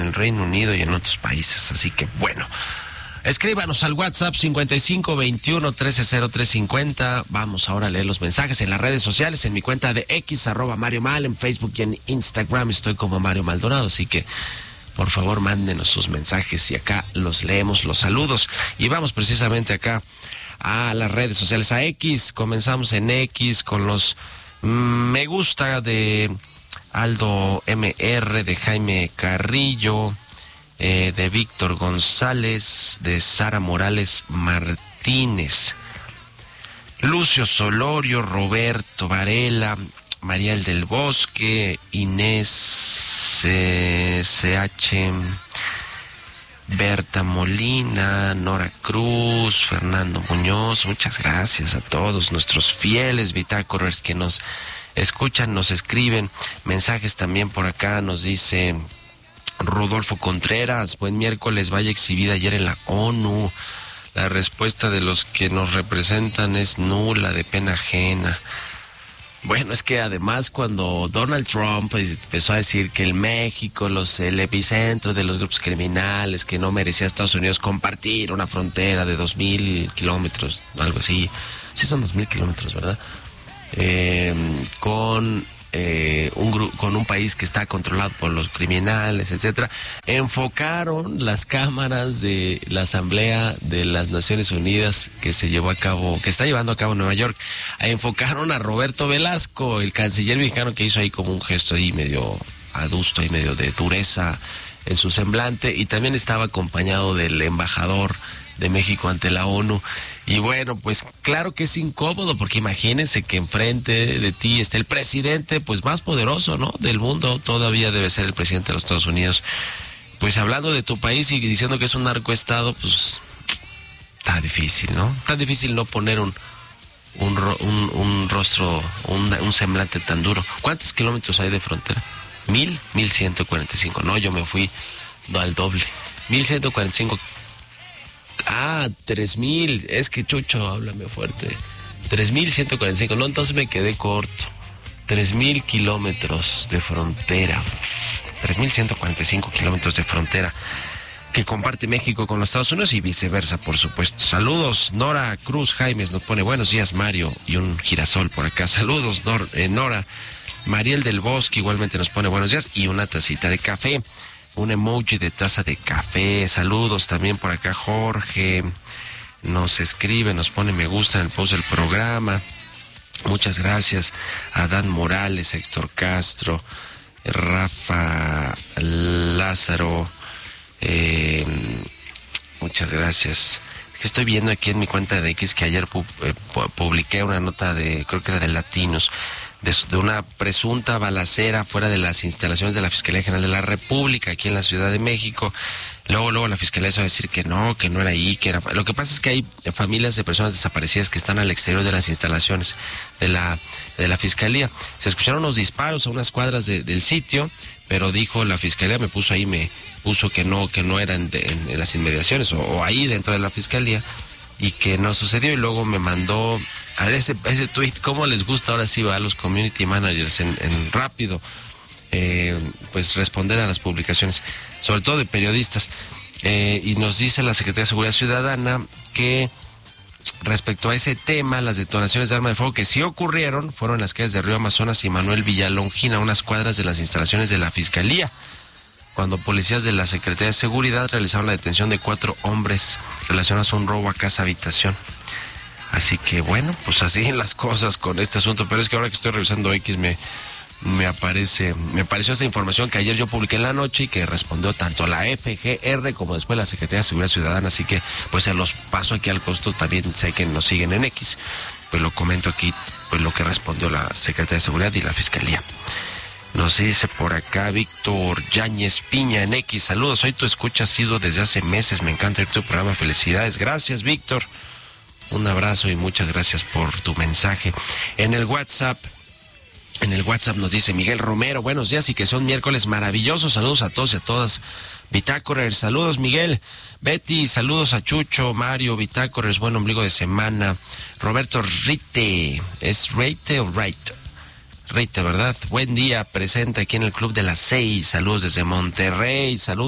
el Reino Unido y en otros países. Así que bueno, escríbanos al WhatsApp 5521-130350. Vamos ahora a leer los mensajes en las redes sociales, en mi cuenta de X, @MarioMal, en Facebook y en Instagram estoy como Mario Maldonado, así que por favor mándenos sus mensajes y acá los leemos, los saludos. Y vamos precisamente acá a las redes sociales, a X. Comenzamos en X con los me gusta de Aldo MR, de Jaime Carrillo, de Víctor González, de Sara Morales Martínez, Lucio Solorio, Roberto Varela, Mariel del Bosque, Inés CH, Berta Molina, Nora Cruz, Fernando Muñoz. Muchas gracias a todos nuestros fieles bitácoras que nos escuchan, nos escriben mensajes también por acá. Nos dice Rodolfo Contreras: buen miércoles, vaya exhibida ayer en la ONU. La respuesta de los que nos representan es nula, de pena ajena. Bueno, es que además cuando Donald Trump empezó a decir que el México, el epicentro de los grupos criminales, que no merecía Estados Unidos compartir una frontera de 2,000 kilómetros, algo así, sí son 2,000 kilómetros, ¿verdad? Con un país que está controlado por los criminales, etcétera, enfocaron las cámaras de la Asamblea de las Naciones Unidas que se llevó a cabo, que está llevando a cabo en Nueva York, enfocaron a Roberto Velasco, el canciller mexicano, que hizo ahí como un gesto ahí medio adusto y medio de dureza en su semblante, y también estaba acompañado del embajador de México ante la ONU. Y bueno, pues claro que es incómodo, porque imagínense que enfrente de ti está el presidente pues más poderoso, ¿no?, del mundo. Todavía debe ser el presidente de los Estados Unidos. Pues hablando de tu país y diciendo que es un narcoestado, pues está difícil, ¿no? Está difícil no poner un rostro, un semblante tan duro. ¿Cuántos kilómetros hay de frontera? 1,145. No, yo me fui al doble. 1,145. 3,000, es que Chucho, háblame fuerte. 3,145, no, entonces me quedé corto. 3,000 kilómetros de frontera. 3,145 kilómetros de frontera que comparte México con los Estados Unidos y viceversa, por supuesto. Saludos, Nora Cruz Jaimes nos pone buenos días, Mario, y un girasol por acá. Saludos, Nora. Mariel del Bosque igualmente nos pone buenos días y una tacita de café. Un emoji de taza de café. Saludos también por acá. Jorge nos escribe, nos pone me gusta en el post del programa. Muchas gracias a Dan Morales, Héctor Castro, Rafa Lázaro. Muchas gracias. Es que estoy viendo aquí en mi cuenta de X que ayer publiqué una nota creo que era de Latinos, de una presunta balacera fuera de las instalaciones de la Fiscalía General de la República aquí en la Ciudad de México. Luego la Fiscalía se va a decir que no era ahí, que era... Lo que pasa es que hay familias de personas desaparecidas que están al exterior de las instalaciones de la Fiscalía. Se escucharon unos disparos a unas cuadras del sitio, pero dijo la Fiscalía, me puso que no eran en las inmediaciones o ahí dentro de la Fiscalía, y que no sucedió. Y luego me mandó a ese tweet. ¿Cómo les gusta ahora sí va a los community managers en rápido pues responder a las publicaciones, sobre todo de periodistas? Y nos dice la Secretaría de Seguridad Ciudadana que respecto a ese tema, las detonaciones de arma de fuego que sí ocurrieron fueron en las calles de Río Amazonas y Manuel Villalongín, a unas cuadras de las instalaciones de la Fiscalía, cuando policías de la Secretaría de Seguridad realizaron la detención de 4 hombres relacionados a un robo a casa habitación. Así que bueno, pues así las cosas con este asunto. Pero es que ahora que estoy revisando X me apareció esta información que ayer yo publiqué en la noche y que respondió tanto la FGR como después la Secretaría de Seguridad Ciudadana. Así que pues se los paso aquí al costo. También sé que nos siguen en X, pues lo comento aquí, pues lo que respondió la Secretaría de Seguridad y la Fiscalía. Nos dice por acá Víctor Yáñez Piña en X: saludos, hoy tu escucha ha sido desde hace meses, me encanta tu programa, felicidades. Gracias, Víctor, un abrazo y muchas gracias por tu mensaje. En el WhatsApp nos dice Miguel Romero: buenos días y que son miércoles maravillosos, saludos a todos y a todas Bitácorers. Saludos, Miguel. Betty, saludos a Chucho, Mario, Bitácorers, buen ombligo de semana. Roberto Rite, ¿es Reite o Right? Rite, ¿verdad? Buen día, presente aquí en el Club de las 6. Saludos desde Monterrey. Saludos.